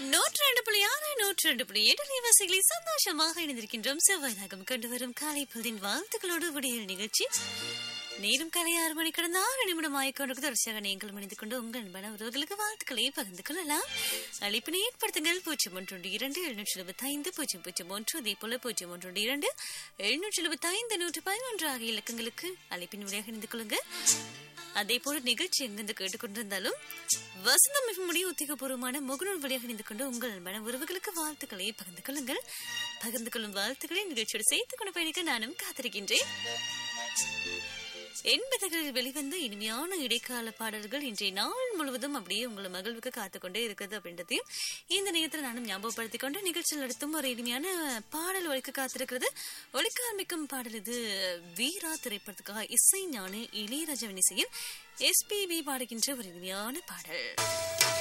102.6 102.8 நிவாசிகளை சந்தோஷமாக இணைந்திருக்கின்றோம். செவ்வாய்தாகம் கண்டு வரும் காலை பொழுதின் வாழ்த்துக்களோடு விடியல் நிகழ்ச்சி. நேரம் காலை 6 மணி கடந்த 6 நிமிடம் ஆயிக்கொண்டு தொடர்ச்சியாக நீங்கள் மணிந்து கொண்டு உங்கள் அன்பான உறவுகளுக்கு வாழ்த்துக்களை பகிர்ந்து கொள்ளலாம். அழைப்பினை ஏற்படுத்துங்கள் 012-775-001 அதே போல 012-775-111 ஆகிய இலக்கங்களுக்கு அழைப்பின் வழியாக இணைந்து கொள்ளுங்க. அதே போல நிகழ்ச்சி எங்கிருந்து கேட்டுக்கொண்டிருந்தாலும் வசந்தம் முடிய உத்திகபூர்வமான முகநூல் வழியாக இணைந்து கொண்டு உங்கள் மன உறவுகளுக்கு வாழ்த்துக்களை பகிர்ந்து கொள்ளுங்கள். பகிர்ந்து கொள்ளும் வாழ்த்துக்களை நிகழ்ச்சியோடு சேர்த்துக் கொண்டு பயணிக்க நானும் காத்திருக்கின்றேன். 80களில் வெளிவந்த இனிமையான இடைக்கால பாடல்கள் இன்றைய நாள் முழுவதும் அப்படியே உங்களை மகிழ்வுக்கு காத்துக்கொண்டே இருக்கிறது அப்படின்றதையும் இந்த நேரத்தில் நானும் ஞாபகப்படுத்திக் கொண்டு நிகழ்ச்சியில் நடத்தும் ஒரு இனிமையான பாடல் ஒழிக்க காத்திருக்கிறது. ஒழிக்க ஆரம்பிக்கும் பாடல் இது வீரா திரைப்படத்துக்காக இசை ஞானி இளையராஜாவின் இசையில் SPB பாடுகின்ற ஒரு இனிமையான பாடல்.